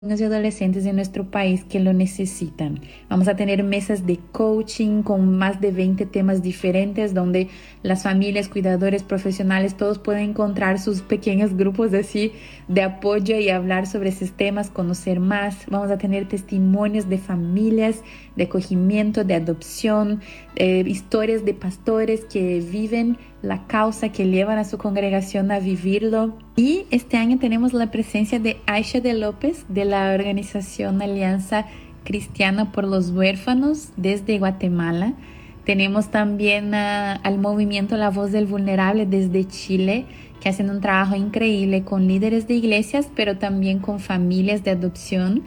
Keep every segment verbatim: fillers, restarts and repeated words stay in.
niños y adolescentes en nuestro país que lo necesitan. Vamos a tener mesas de coaching con más de veinte temas diferentes donde las familias, cuidadores, profesionales, todos pueden encontrar sus pequeños grupos así de apoyo y hablar sobre esos temas, conocer más. Vamos a tener testimonios de familias, de acogimiento, de adopción, eh, historias de pastores que viven la causa, que llevan a su congregación a vivirlo. Y este año tenemos la presencia de Aisha de López de la organización Alianza Cristiana por los Huérfanos desde Guatemala. Tenemos también uh, al movimiento La Voz del Vulnerable desde Chile, que hacen un trabajo increíble con líderes de iglesias, pero también con familias de adopción.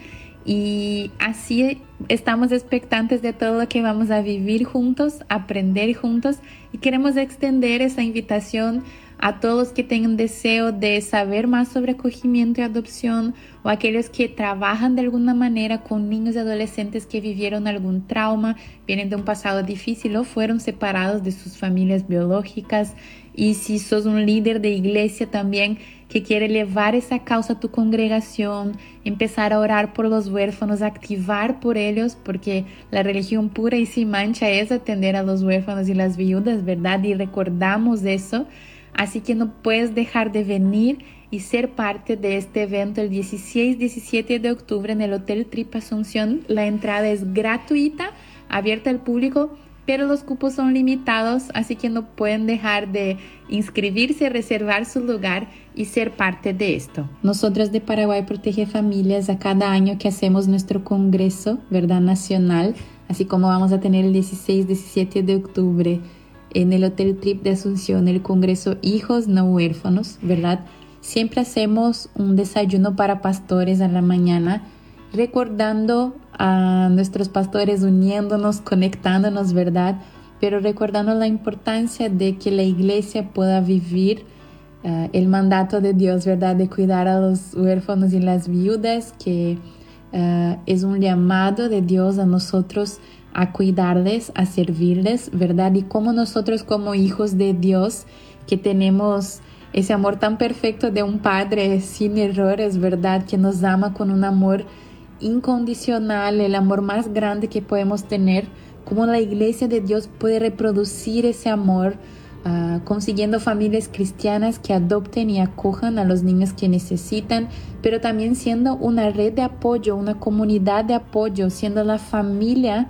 Y así estamos expectantes de todo lo que vamos a vivir juntos, aprender juntos, y queremos extender esa invitación a todos que tengan deseo de saber más sobre acogimiento y adopción, o aquellos que trabajan de alguna manera con niños y adolescentes que vivieron algún trauma, vienen de un pasado difícil o fueron separados de sus familias biológicas. Y si sos un líder de iglesia también que quiere llevar esa causa a tu congregación, empezar a orar por los huérfanos, activar por ellos, porque la religión pura y sin mancha es atender a los huérfanos y las viudas, ¿verdad? Y recordamos eso. Así que no puedes dejar de venir y ser parte de este evento el dieciséis y diecisiete de octubre en el Hotel Trip Asunción. La entrada es gratuita, abierta al público, pero los cupos son limitados, así que no pueden dejar de inscribirse, reservar su lugar y ser parte de esto. Nosotros de Paraguay Protege Familias, a cada año que hacemos nuestro congreso, ¿verdad?, nacional, así como vamos a tener el dieciséis y diecisiete de octubre en el Hotel Trip de Asunción, el Congreso Hijos No Huérfanos, ¿verdad? Siempre hacemos un desayuno para pastores a la mañana, recordando a nuestros pastores, uniéndonos, conectándonos, ¿verdad? Pero recordando la importancia de que la iglesia pueda vivir uh, el mandato de Dios, ¿verdad? De cuidar a los huérfanos y las viudas, que uh, es un llamado de Dios a nosotros a cuidarles, a servirles, ¿verdad? Y como nosotros como hijos de Dios, que tenemos ese amor tan perfecto de un padre sin errores, ¿verdad? Que nos ama con un amor incondicional, el amor más grande que podemos tener. Como la iglesia de Dios puede reproducir ese amor, uh, consiguiendo familias cristianas que adopten y acojan a los niños que necesitan, pero también siendo una red de apoyo, una comunidad de apoyo, siendo la familia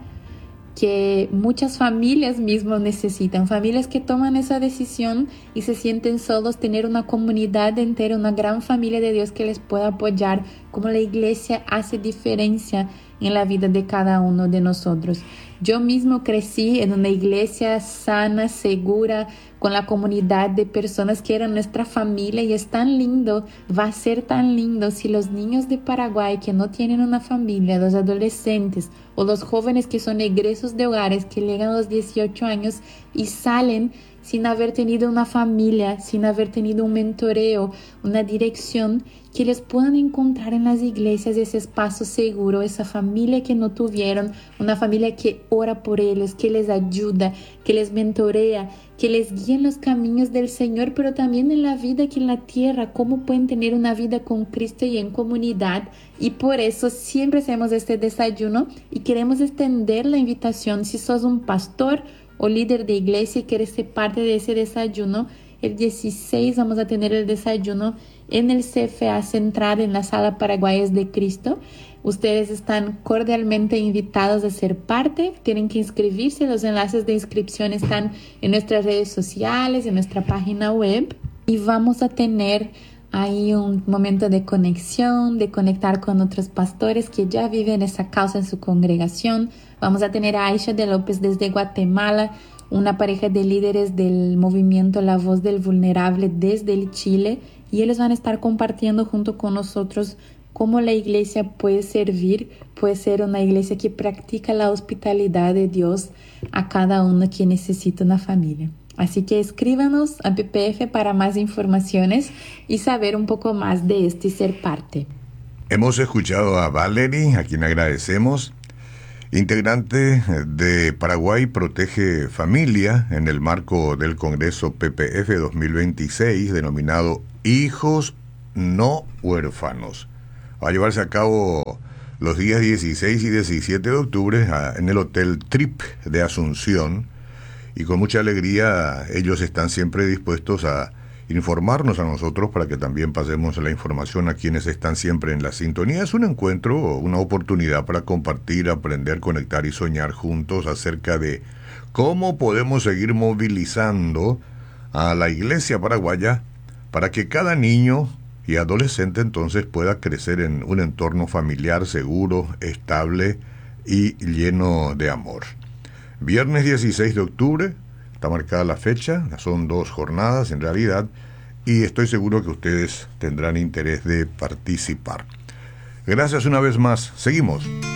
que muchas familias mismas necesitan, familias que toman esa decisión y se sienten solos, tener una comunidad entera, una gran familia de Dios que les pueda apoyar, como la iglesia hace diferencia en la vida de cada uno de nosotros. Yo mismo crecí en una iglesia sana, segura, con la comunidad de personas que eran nuestra familia, y es tan lindo, va a ser tan lindo si los niños de Paraguay que no tienen una familia, los adolescentes o los jóvenes que son egresos de hogares que llegan a los dieciocho años y salen sin haber tenido una familia, sin haber tenido un mentoreo, una dirección, que les puedan encontrar en las iglesias ese espacio seguro, esa familia que no tuvieron, una familia que ora por ellos, que les ayuda, que les mentorea, que les guía en los caminos del Señor, pero también en la vida aquí en la tierra, cómo pueden tener una vida con Cristo y en comunidad. Y por eso siempre hacemos este desayuno y queremos extender la invitación. Si sos un pastor o líder de iglesia y quieres ser parte de ese desayuno, el dieciséis vamos a tener el desayuno en el C F A Central, en la Sala Paraguayas de Cristo. Ustedes están cordialmente invitados a ser parte, tienen que inscribirse, los enlaces de inscripción están en nuestras redes sociales, en nuestra página web, y vamos a tener ahí un momento de conexión, de conectar con otros pastores que ya viven esa causa en su congregación. Vamos a tener a Aisha de López desde Guatemala, una pareja de líderes del movimiento La Voz del Vulnerable desde el Chile, y ellos van a estar compartiendo junto con nosotros cómo la iglesia puede servir, puede ser una iglesia que practica la hospitalidad de Dios a cada uno que necesita una familia. Así que escríbanos a P P F para más informaciones y saber un poco más de esto y ser parte. Hemos escuchado a Valerie, a quien agradecemos, integrante de Paraguay Protege Familia, en el marco del Congreso P P F dos mil veintiséis, denominado Hijos No Huérfanos. Va a llevarse a cabo los días dieciséis y diecisiete de octubre a, en el Hotel Trip de Asunción, y con mucha alegría ellos están siempre dispuestos a informarnos a nosotros para que también pasemos la información a quienes están siempre en la sintonía. Es un encuentro, una oportunidad para compartir, aprender, conectar y soñar juntos acerca de cómo podemos seguir movilizando a la Iglesia paraguaya para que cada niño y adolescente entonces pueda crecer en un entorno familiar seguro, estable y lleno de amor. Viernes dieciséis de octubre, está marcada la fecha, son dos jornadas en realidad, y estoy seguro que ustedes tendrán interés de participar. Gracias una vez más, seguimos.